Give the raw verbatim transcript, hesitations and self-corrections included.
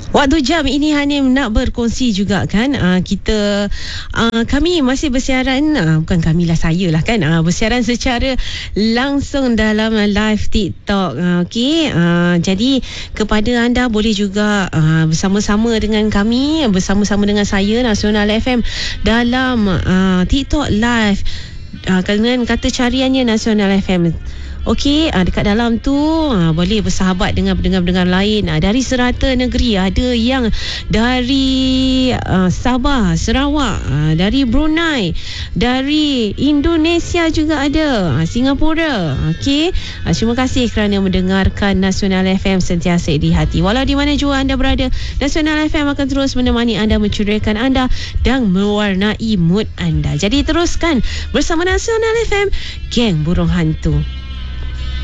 Waktu jam ini Hanim nak berkongsi juga kan, uh, kita uh, kami masih bersiaran, uh, bukan kami lah, saya lah kan, uh, bersiaran secara langsung dalam live TikTok. uh, Okey, uh, jadi kepada anda boleh juga uh, bersama-sama dengan kami, bersama-sama dengan saya Nasional F M dalam uh, TikTok live, uh, dengan kata cariannya Nasional F M. Okey, uh, dekat dalam tu uh, boleh bersahabat dengan pendengar-pendengar lain uh, dari serata negeri. Ada yang dari uh, Sabah, Sarawak, uh, dari Brunei, dari Indonesia juga ada, uh, Singapura. Okey, uh, terima kasih kerana mendengarkan Nasional F M sentiasa di hati. Walau di mana jua anda berada, Nasional F M akan terus menemani anda, menceriakan anda dan mewarnai mood anda. Jadi teruskan bersama Nasional F M, geng burung hantu.